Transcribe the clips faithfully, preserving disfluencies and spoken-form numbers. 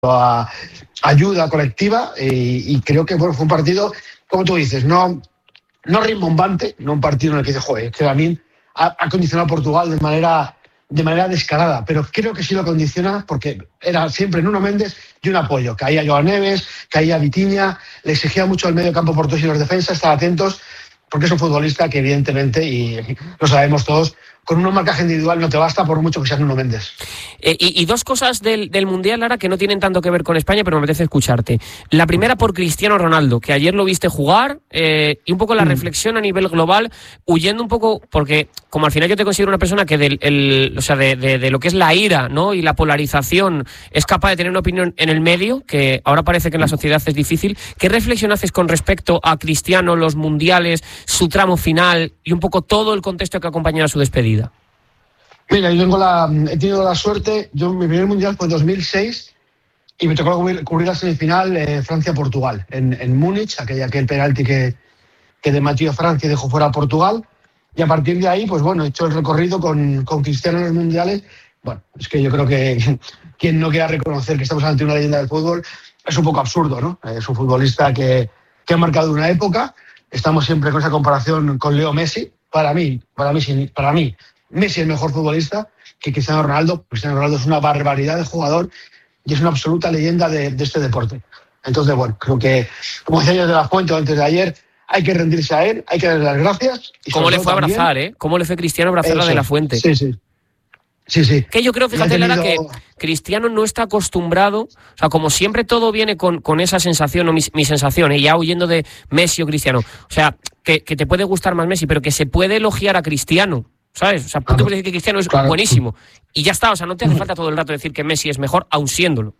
a ayuda colectiva y, y creo que bueno, fue un partido, como tú dices, no, no rimbombante, no un partido en el que dices, joder, que Lamine ha, ha condicionado a Portugal de manera, de manera descarada, pero creo que sí lo condiciona porque era siempre Nuno Méndez y un apoyo. Caía Joao Neves, caía Vitinha, le exigía mucho al medio campo portugués y los defensas, estar atentos, porque es un futbolista que evidentemente, y lo sabemos todos, con un marcaje individual no te basta por mucho que seas Nuno Méndez. Eh, y, y dos cosas del, del Mundial, Lara, que no tienen tanto que ver con España, pero me apetece escucharte. La primera por Cristiano Ronaldo, que ayer lo viste jugar, eh, y un poco la mm. reflexión a nivel global, huyendo un poco, porque como al final yo te considero una persona que del, el, o sea, de, de, de lo que es la ira, ¿no? Y la polarización es capaz de tener una opinión en el medio, que ahora parece que en la sociedad es difícil. ¿Qué reflexión haces con respecto a Cristiano, los mundiales, su tramo final y un poco todo el contexto que acompañaba a su despedida? Mira, yo tengo la, he tenido la suerte, yo mi primer mundial fue en dos mil seis y me tocó cubrir, cubrir la semifinal eh, Francia-Portugal en, en Múnich, aquel, aquel penalti que, que de Matías Francia dejó fuera a Portugal, y a partir de ahí, pues bueno, he hecho el recorrido con, con Cristiano en los mundiales. Bueno, es que yo creo que quien no quiera reconocer que estamos ante una leyenda del fútbol es un poco absurdo, ¿no? Es un futbolista que, que ha marcado una época, estamos siempre con esa comparación con Leo Messi, para mí, para mí, para mí, Messi es el mejor futbolista que Cristiano Ronaldo. Cristiano Ronaldo es una barbaridad de jugador y es una absoluta leyenda de, de este deporte. Entonces, bueno, creo que, como decía yo de la Fuente antes de ayer, hay que rendirse a él, hay que darle las gracias. Y ¿Cómo le fue a abrazar, eh? ¿Cómo le fue Cristiano a abrazar a de la Fuente? Sí, sí. Sí, sí. Que yo creo, fíjate, tenido... Lara, que Cristiano no está acostumbrado, o sea, como siempre todo viene con, con esa sensación, o mi, mi sensación, ¿eh? Ya huyendo de Messi o Cristiano. O sea, que, que te puede gustar más Messi, pero que se puede elogiar a Cristiano, ¿sabes? O sea, tú te puedes decir que Cristiano es claro. buenísimo. Y ya está, o sea, no te hace falta todo el rato decir que Messi es mejor, aun siéndolo.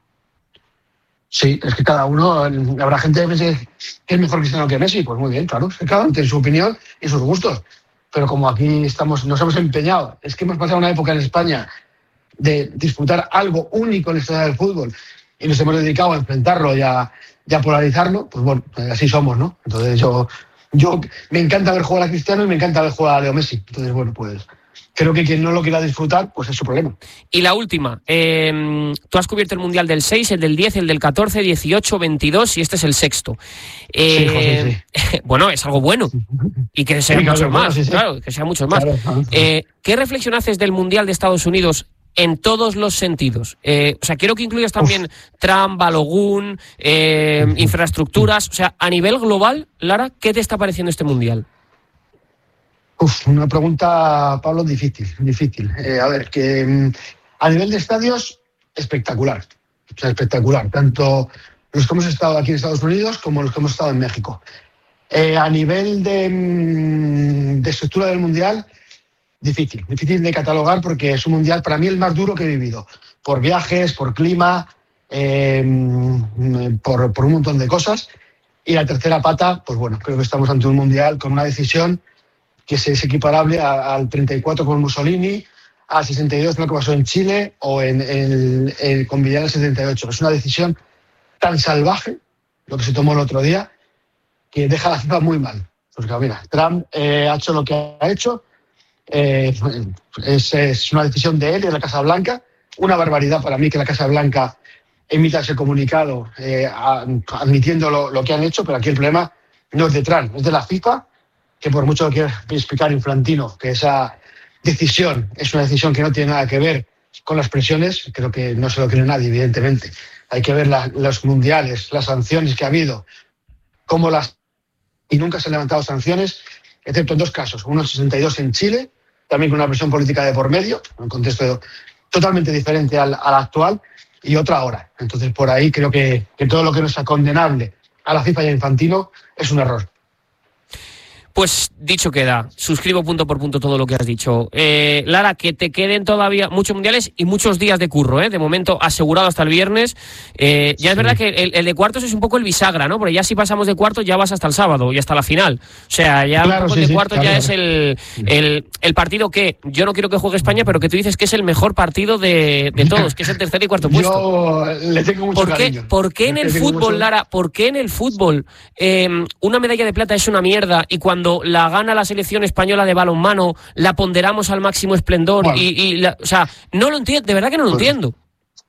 Sí, es que cada uno, habrá gente que piense que es mejor Cristiano que Messi, pues muy bien, claro, cada uno tiene su opinión y sus gustos. Pero como aquí estamos, nos hemos empeñado, es que hemos pasado una época en España de disfrutar algo único en la historia del fútbol y nos hemos dedicado a enfrentarlo y a, y a polarizarlo, pues bueno, así somos, ¿no? Entonces yo, yo me encanta ver jugar a Cristiano y me encanta ver jugar a Leo Messi. Entonces, bueno, pues creo que quien no lo quiera disfrutar, pues es su problema. Y la última, eh, tú has cubierto el Mundial del seis, el del diez, el del catorce, dieciocho, veintidós y este es el sexto. Eh, sí, José, sí. Bueno, es algo bueno. Y que sean sí, muchos claro, más, bueno, sí, sí. claro, que sean muchos más. Claro, claro. Eh, ¿Qué reflexión haces del Mundial de Estados Unidos en todos los sentidos? Eh, o sea, quiero que incluyas también Uf. Trump, Balogun, eh, uh-huh. infraestructuras. O sea, a nivel global, Lara, ¿qué te está pareciendo este Mundial? Uf, una pregunta, Pablo, difícil, difícil. Eh, a ver, que mm, a nivel de estadios, espectacular. O sea, espectacular. Tanto los que hemos estado aquí en Estados Unidos como los que hemos estado en México. Eh, a nivel de, mm, de estructura del Mundial, difícil. Difícil de catalogar porque es un Mundial, para mí, el más duro que he vivido. Por viajes, por clima, eh, por, por un montón de cosas. Y la tercera pata, pues bueno, creo que estamos ante un Mundial con una decisión que es equiparable a, al treinta y cuatro con Mussolini, al sesenta y dos lo que pasó en Chile o en el, el con Vidal el setenta y ocho. Es una decisión tan salvaje, lo que se tomó el otro día, que deja a la FIFA muy mal. Porque mira, Trump eh, ha hecho lo que ha hecho, eh, es, es una decisión de él y de la Casa Blanca, una barbaridad para mí que la Casa Blanca emita ese comunicado eh, a, admitiendo lo, lo que han hecho, pero aquí el problema no es de Trump, es de la FIFA, que por mucho que quiera explicar Infantino que esa decisión es una decisión que no tiene nada que ver con las presiones, creo que no se lo cree nadie, evidentemente. Hay que ver la, los mundiales, las sanciones que ha habido, cómo las... Y nunca se han levantado sanciones, excepto en dos casos. Uno en sesenta y dos en Chile, también con una presión política de por medio, en un contexto totalmente diferente al, al actual, y otra ahora. Entonces, por ahí creo que, que todo lo que no sea condenable a la FIFA y a Infantino es un error. Pues dicho queda, suscribo punto por punto todo lo que has dicho. Eh, Lara, que te queden todavía muchos mundiales y muchos días de curro, ¿eh? De momento asegurado hasta el viernes. Eh, ya sí. Es verdad que el, el de cuartos es un poco el bisagra, ¿no? Porque ya si pasamos de cuartos ya vas hasta el sábado y hasta la final. O sea, ya claro, un poco sí, de sí, cuartos claro, ya claro. es el, el, el partido que yo no quiero que juegue España, pero que tú dices que es el mejor partido de, de todos, que es el tercer y cuarto puesto. Yo le tengo mucho ¿Por qué, cariño. ¿Por qué en el fútbol, mucho... Lara, por qué en el fútbol eh, una medalla de plata es una mierda y cuando la gana la selección española de balonmano la ponderamos al máximo esplendor? Bueno, y, y la, o sea, no lo entiendo, de verdad que no lo pues, entiendo.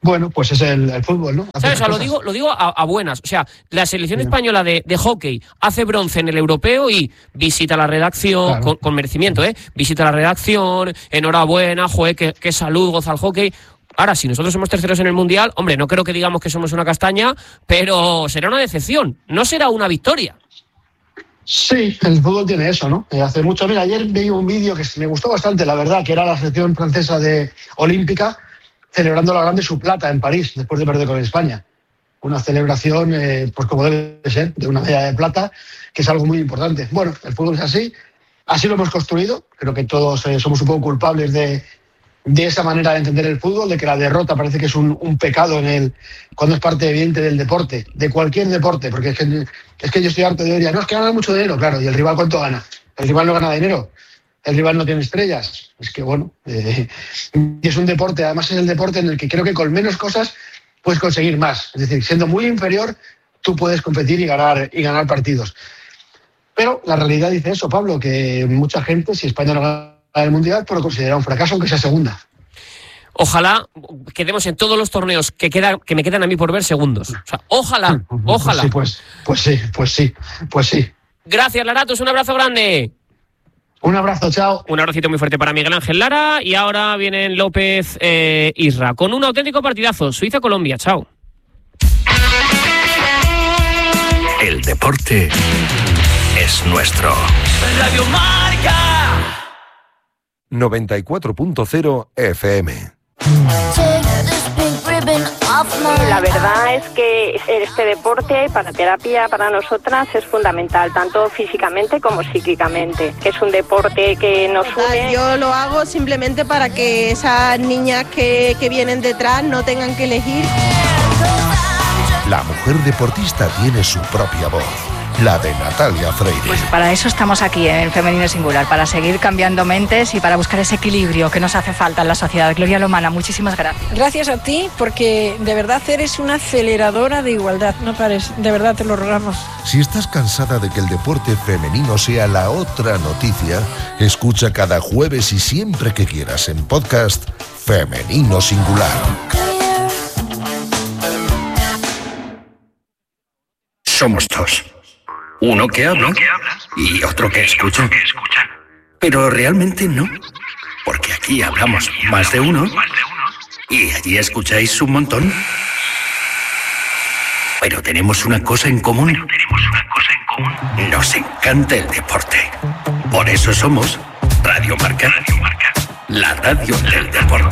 Bueno, pues es el, el fútbol, ¿no? ¿Sabes? O sea, lo digo, lo digo a, a buenas. O sea, la selección sí. española de, de hockey hace bronce en el europeo y visita la redacción, claro. con, con merecimiento, ¿eh? Visita la redacción, enhorabuena, joder, qué, qué salud goza el hockey. Ahora, si nosotros somos terceros en el Mundial, hombre, no creo que digamos que somos una castaña, pero será una decepción, no será una victoria. Sí, el fútbol tiene eso, ¿no? Eh, hace mucho, mira, ayer vi un vídeo que me gustó bastante, la verdad, que era la selección francesa de olímpica celebrando la grande su plata en París, después de perder con España. Una celebración, eh, pues como debe ser, de una medalla de plata, que es algo muy importante. Bueno, el fútbol es así, así lo hemos construido, creo que todos eh, somos un poco culpables de, de esa manera de entender el fútbol, de que la derrota parece que es un, un pecado en el cuando es parte evidente del deporte, de cualquier deporte, porque es que, es que yo estoy harto de oír, no, es que ganan mucho dinero, claro, ¿y el rival cuánto gana? El rival no gana dinero. El rival no tiene estrellas. Es que, bueno, eh, y es un deporte, además es el deporte en el que creo que con menos cosas puedes conseguir más. Es decir, siendo muy inferior, tú puedes competir y ganar, y ganar partidos. Pero la realidad dice eso, Pablo, que mucha gente, si España no gana el Mundial, pues lo considera un fracaso, aunque sea segunda. Ojalá quedemos en todos los torneos que, queda, que me quedan a mí por ver segundos. O sea, ojalá, ojalá. Pues sí, pues, pues sí, pues sí, pues sí. Gracias, Laratus, un abrazo grande. Un abrazo, chao. Un abracito muy fuerte para Miguel Ángel Lara. Y ahora vienen López eh, Isra con un auténtico partidazo. Suiza-Colombia, chao. El deporte es nuestro. Radio Marca noventa y cuatro punto cero F M. La verdad es que este deporte para terapia para nosotras es fundamental, tanto físicamente como psíquicamente, que es un deporte que nos une. Yo lo hago simplemente para que esas niñas que, que vienen detrás no tengan que elegir. La mujer deportista tiene su propia voz, la de Natalia Freire. Pues para eso estamos aquí en Femenino Singular, para seguir cambiando mentes y para buscar ese equilibrio que nos hace falta en la sociedad. Gloria Lomana, muchísimas gracias. Gracias a ti, porque de verdad eres una aceleradora de igualdad, no pares, de verdad te lo rogamos. Si estás cansada de que el deporte femenino sea la otra noticia, escucha cada jueves y siempre que quieras en podcast Femenino Singular. Somos dos. Uno que habla y otro que escucha. Pero realmente no, porque aquí hablamos más de uno y allí escucháis un montón. Pero tenemos una cosa en común. Nos encanta el deporte. Por eso somos Radio Marca, la radio del deporte.